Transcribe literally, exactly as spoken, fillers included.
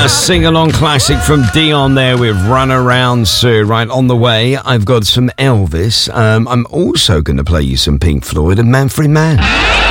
A sing-along classic from Dion there with Run Around Sue. Right, on the way, I've got some Elvis. Um, I'm also going to play you some Pink Floyd and Manfred Mann.